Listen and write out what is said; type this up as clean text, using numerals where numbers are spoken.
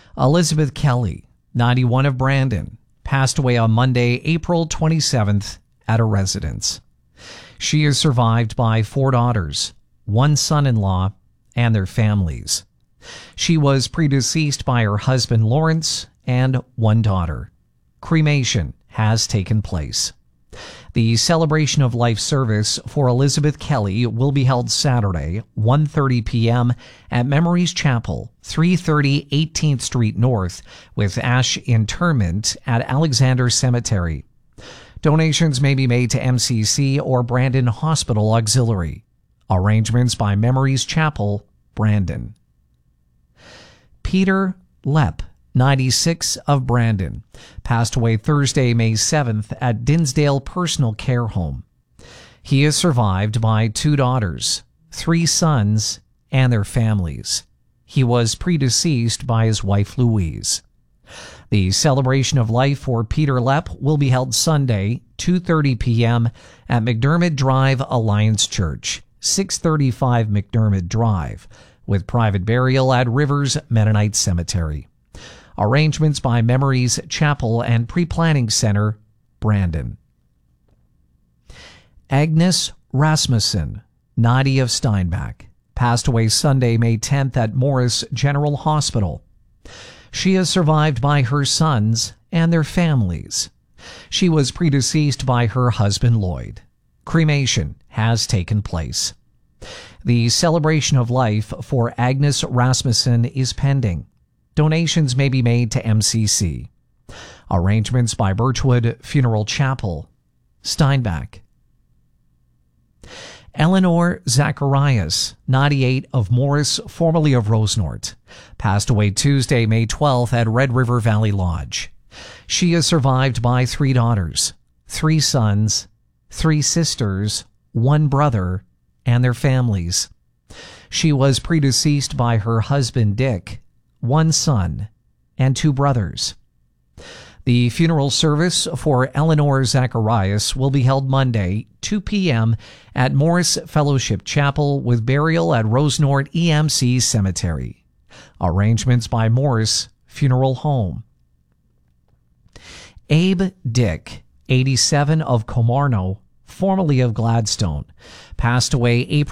Elizabeth Kelly, 91 of Brandon, passed away on Monday, April 27th at a residence. She is survived by 4 daughters, 1 son-in-law, and their families. She was predeceased by her husband Lawrence and 1 daughter. Cremation has taken place. The celebration of life service for Elizabeth Kelly will be held Saturday, 1:30 p.m. at Memories Chapel, 330 18th Street North, with ash interment at Alexander Cemetery. Donations may be made to MCC or Brandon Hospital Auxiliary. Arrangements by Memories Chapel, Brandon. Peter Lepp, 96 of Brandon, passed away Thursday, May 7th at Dinsdale Personal Care Home. He is survived by 2 daughters, 3 sons, and their families. He was predeceased by his wife Louise. The celebration of life for Peter Lepp will be held Sunday, 2:30 p.m. at McDermott Drive Alliance Church, 635 McDermott Drive, with private burial at Rivers Mennonite Cemetery. Arrangements by Memories Chapel and Pre-Planning Center, Brandon. Agnes Rasmussen, 90 of Steinbach, passed away Sunday, May 10th at Morris General Hospital. She is survived by her sons and their families. She was predeceased by her husband Lloyd. Cremation has taken place. The celebration of life for Agnes Rasmussen is pending. Donations may be made to MCC. Arrangements by Birchwood Funeral Chapel, Steinbach. Eleanor Zacharias, 98 of Morris, formerly of Rosenort, passed away Tuesday, May 12th at Red River Valley Lodge. She is survived by 3 daughters, 3 sons, 3 sisters, 1 brother, and their families. She was predeceased by her husband Dick, 1 son, and 2 brothers. The funeral service for Eleanor Zacharias will be held Monday, 2 p.m. at Morris Fellowship Chapel, with burial at Rosenort EMC Cemetery. Arrangements by Morris Funeral Home. Abe Dick, 87 of Comarno, formerly of Gladstone, passed away April